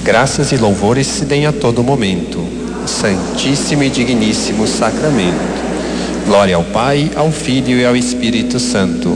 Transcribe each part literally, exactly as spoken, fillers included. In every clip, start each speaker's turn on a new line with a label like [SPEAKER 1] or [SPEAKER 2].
[SPEAKER 1] Graças e louvores se deem a todo momento. Santíssimo e digníssimo sacramento. Glória ao Pai, ao Filho e ao Espírito Santo.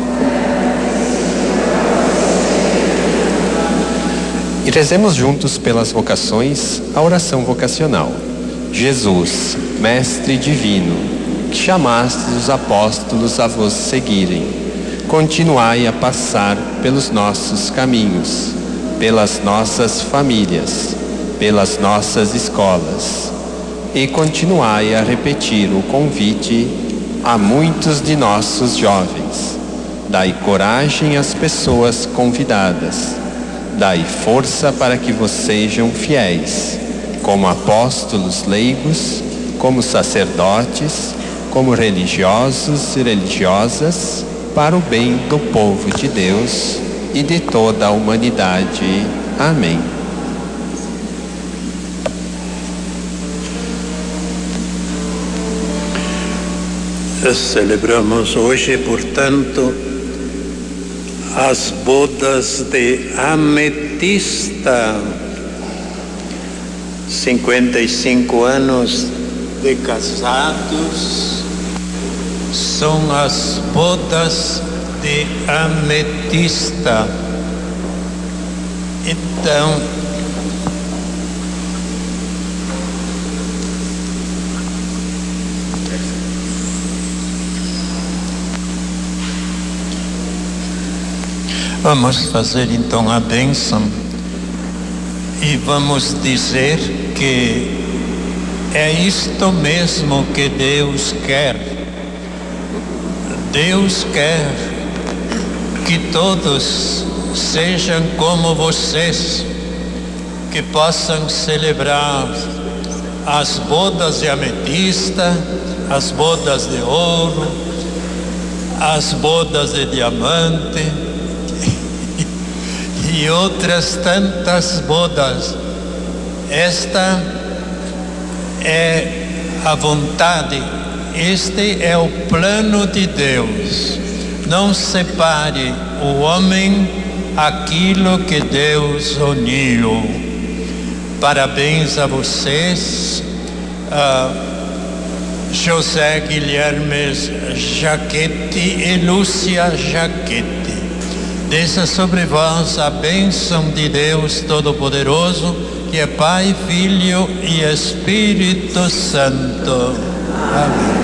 [SPEAKER 1] E rezemos juntos pelas vocações a oração vocacional. Jesus, Mestre Divino, que chamastes os apóstolos a vos seguirem, continuai a passar pelos nossos caminhos, pelas nossas famílias, pelas nossas escolas, e continuai a repetir o convite a muitos de nossos jovens. Dai coragem às pessoas convidadas, dai força para que vos sejam fiéis, como apóstolos leigos, como sacerdotes, como religiosos e religiosas, para o bem do povo de Deus e de toda a humanidade. Amém.
[SPEAKER 2] Celebramos hoje, portanto, as bodas de Ametista, cinquenta e cinco anos de casados, são as bodas de Ametista. Então, vamos fazer então a bênção e vamos dizer que é isto mesmo que Deus quer. Deus quer que todos sejam como vocês, que possam celebrar as bodas de ametista, as bodas de ouro, as bodas de diamante e outras tantas bodas. Esta é a vontade, este é o plano de Deus. Não separe o homem aquilo que Deus uniu. Parabéns a vocês, uh, José Guilherme Jaquete e Lúcia Jaquete. Desça sobre vós a bênção de Deus Todo-Poderoso, que é Pai, Filho e Espírito Santo. Amém.